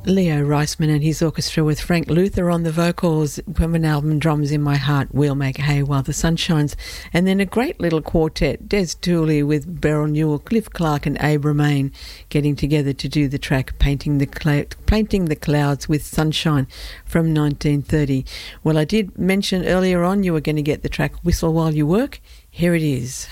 Leo Reisman and his orchestra with Frank Luther on the vocals from an album, Drums in My Heart, We'll Make Hay While the Sun Shines. And then a great little quartet, Des Dooley with Beryl Newell, Cliff Clark and Abe Romaine getting together to do the track Painting the Clouds with Sunshine from 1930. Well, I did mention earlier on you were going to get the track Whistle While You Work. Here it is.